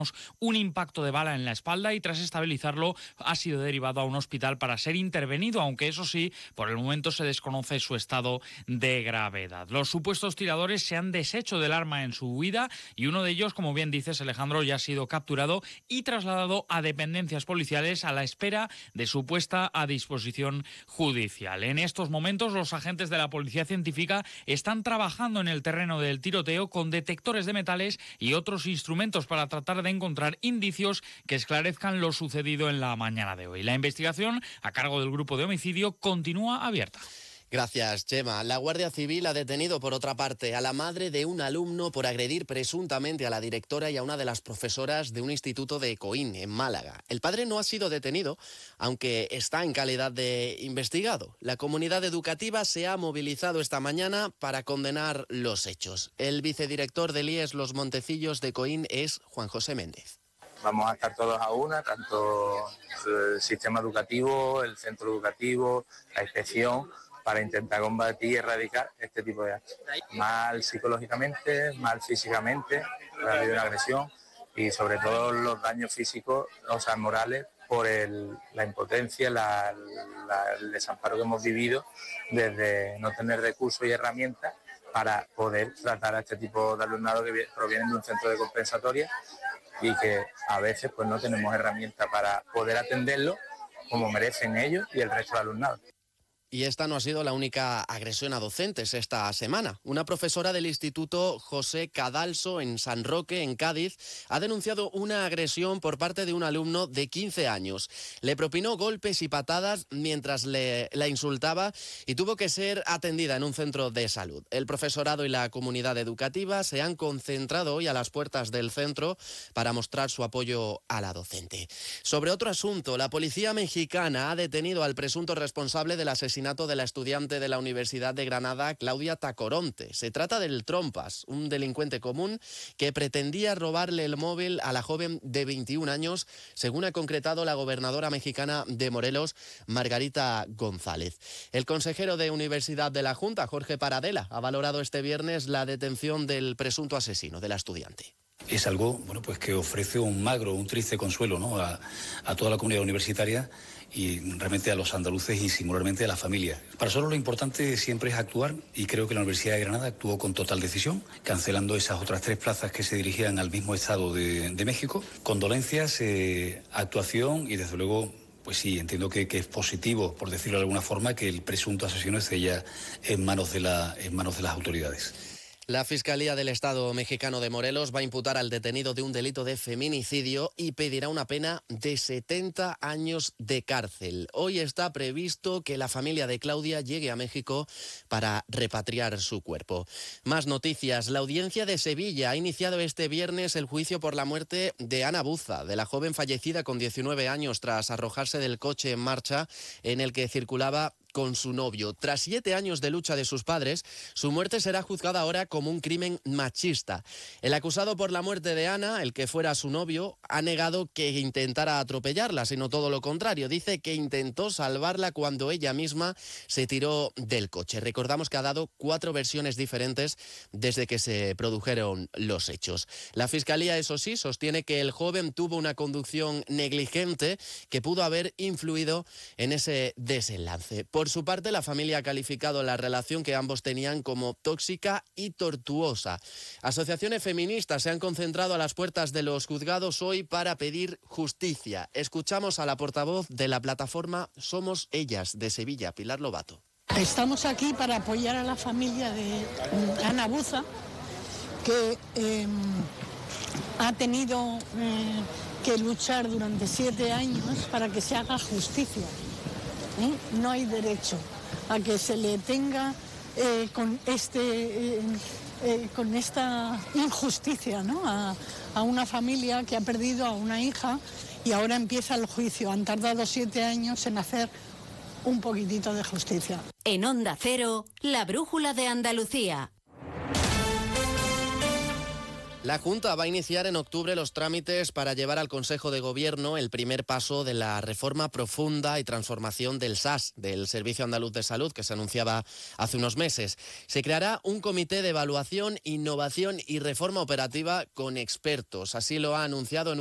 un impacto de bala en la espalda y tras estabilizarlo ha sido derivado a un hospital para ser intervenido, aunque eso sí, por el momento se desconoce su estado de gravedad. Los supuestos tiradores se han deshecho del arma en su huida y uno de ellos, como bien dices, Alejandro, ya ha sido capturado y trasladado a dependencias policiales a la espera de su puesta a disposición judicial. En estos momentos los agentes de la Policía Científica están trabajando en el terreno del tiroteo con detectores de metales y otros instrumentos para tratar de encontrar indicios que esclarezcan lo sucedido en la mañana de hoy. La investigación, a cargo del grupo de homicidio, continúa abierta. Gracias, Chema. La Guardia Civil ha detenido, por otra parte, a la madre de un alumno por agredir presuntamente a la directora y a una de las profesoras de un instituto de Coín, en Málaga. El padre no ha sido detenido, aunque está en calidad de investigado. La comunidad educativa se ha movilizado esta mañana para condenar los hechos. El vicedirector del IES Los Montecillos de Coín es Juan José Méndez. Vamos a estar todos a una, tanto el sistema educativo, el centro educativo, la inspección, para intentar combatir y erradicar este tipo de actos. Mal psicológicamente, mal físicamente, ha habido una agresión y sobre todo los daños físicos, o sea, morales, por la impotencia, el desamparo que hemos vivido desde no tener recursos y herramientas para poder tratar a este tipo de alumnado que provienen de un centro de compensatoria y que a veces pues no tenemos herramientas para poder atenderlo como merecen ellos y el resto del alumnado. Y esta no ha sido la única agresión a docentes esta semana. Una profesora del Instituto José Cadalso en San Roque, en Cádiz, ha denunciado una agresión por parte de un alumno de 15 años. Le propinó golpes y patadas mientras la insultaba y tuvo que ser atendida en un centro de salud. El profesorado y la comunidad educativa se han concentrado hoy a las puertas del centro para mostrar su apoyo a la docente. Sobre otro asunto, la policía mexicana ha detenido al presunto responsable del asesinato de la estudiante de la Universidad de Granada, Claudia Tacoronte. Se trata del Trompas, un delincuente común que pretendía robarle el móvil a la joven de 21 años, según ha concretado la gobernadora mexicana de Morelos, Margarita González. El consejero de Universidad de la Junta, Jorge Paradela, ha valorado este viernes la detención del presunto asesino de la estudiante. Es algo, bueno, pues que ofrece un magro, un triste consuelo, ¿no?, a toda la comunidad universitaria y realmente a los andaluces y singularmente a la familia. Para nosotros lo importante siempre es actuar y creo que la Universidad de Granada actuó con total decisión, cancelando esas otras 3 plazas que se dirigían al mismo estado de México. Condolencias, actuación y desde luego, pues sí, entiendo que es positivo, por decirlo de alguna forma, que el presunto asesino esté ya en manos de las autoridades. La Fiscalía del Estado mexicano de Morelos va a imputar al detenido de un delito de feminicidio y pedirá una pena de 70 años de cárcel. Hoy está previsto que la familia de Claudia llegue a México para repatriar su cuerpo. Más noticias. La Audiencia de Sevilla ha iniciado este viernes el juicio por la muerte de Ana Buza, de la joven fallecida con 19 años tras arrojarse del coche en marcha en el que circulaba con su novio. Tras 7 años de lucha de sus padres, su muerte será juzgada ahora como un crimen machista. El acusado por la muerte de Ana, el que fuera su novio, ha negado que intentara atropellarla, sino todo lo contrario. Dice que intentó salvarla cuando ella misma se tiró del coche. Recordamos que ha dado 4 versiones diferentes desde que se produjeron los hechos. La Fiscalía, eso sí, sostiene que el joven tuvo una conducción negligente que pudo haber influido en ese desenlace. Por su parte, la familia ha calificado la relación que ambos tenían como tóxica y tortuosa. Asociaciones feministas se han concentrado a las puertas de los juzgados hoy para pedir justicia. Escuchamos a la portavoz de la plataforma Somos Ellas de Sevilla, Pilar Lobato. Estamos aquí para apoyar a la familia de Ana Buza, que ha tenido que luchar durante 7 años para que se haga justicia. No hay derecho a que se le tenga con esta injusticia, ¿no?, a una familia que ha perdido a una hija y ahora empieza el juicio. Han tardado 7 años en hacer un poquitito de justicia. En Onda Cero, la brújula de Andalucía. La Junta va a iniciar en octubre los trámites para llevar al Consejo de Gobierno el primer paso de la reforma profunda y transformación del SAS, del Servicio Andaluz de Salud, que se anunciaba hace unos meses. Se creará un comité de evaluación, innovación y reforma operativa con expertos. Así lo ha anunciado en